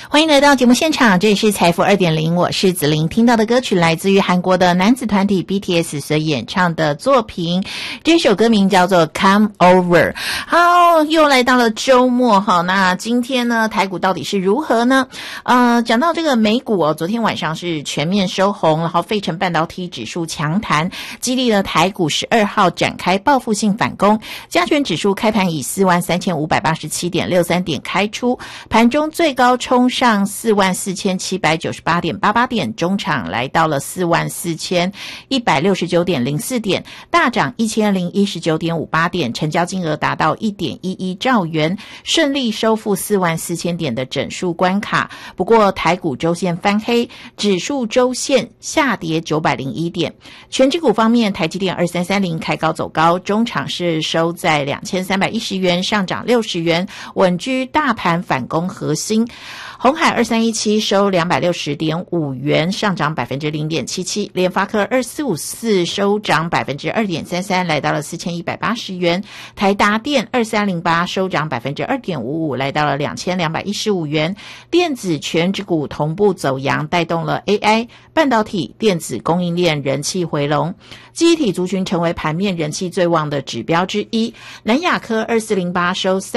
欢迎来到节目现场，这里是财富 2.0， 我是子琳。听到的歌曲来自于韩国的男子团体 BTS 所演唱的作品，这首歌名叫做 Come Over。 好，又来到了周末哈，那今天呢台股到底是如何呢？讲到这个美股昨天晚上是全面收红，然后费城半导体指数强弹，激励了台股12号展开报复性反攻，加权指数开盘以 43,587.63 点开出，盘中最高冲上 44,798.88 点，中场来到了 44,169.04 点，大涨 1,019.58 点，成交金额达到 1.11 兆元，顺利收复 44,000 点的整数关卡。不过台股周线翻黑，指数周线下跌901点。全指股方面，台积电2330开高走高，中场是收在 2,310 元，上涨60元，稳居大盘反攻核心。鸿海2317收 260.5 元，上涨 0.77%， 联发科2454收涨 2.33%， 来到了 4,180 元，台达电2308收涨 2.55%， 来到了 2,215 元。电子全指股同步走阳，带动了 AI、 半导体、电子供应链人气回笼，记忆体族群成为盘面人气最旺的指标之一。南亚科2408收